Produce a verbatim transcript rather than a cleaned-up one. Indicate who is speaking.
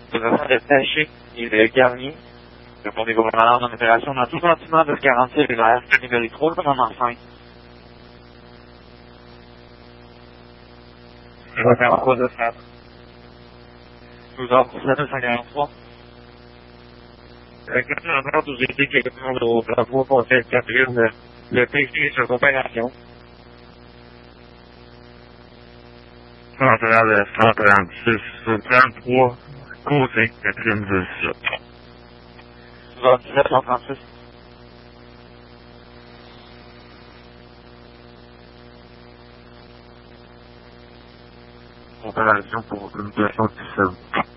Speaker 1: Vous avez détaché et Garnier. Répondez gouvernement en opération dans tout continent de quarante cellulaire, catégorie trois, commandement cinq. Je vais faire trois de quatre. douze heures pour sept deux cent quarante-trois. Le commandant vous indique que le commandant au plafond pour cette Catherine, le P C est sur opération. trente et un de cent trente-six, trente-trois, côté Catherine dix-sept. douze heures dix-sept, cent trente-six. Opération pour communication dix-sept.